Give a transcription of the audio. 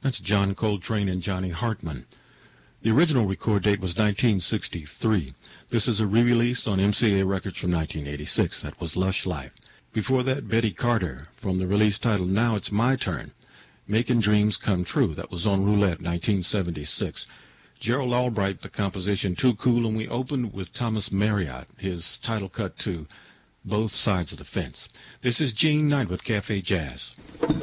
That's John Coltrane and Johnny Hartman. The original record date was 1963. This is a re-release on MCA Records from 1986. That was Lush Life. Before that, Betty Carter from the release titled Now It's My Turn. Making Dreams Come True. That was on Roulette, 1976. Gerald Albright, the composition Too Cool, and we opened with Thomas Marriott, his title cut to Both Sides of the Fence. This is Gene Knight with Cafe Jazz.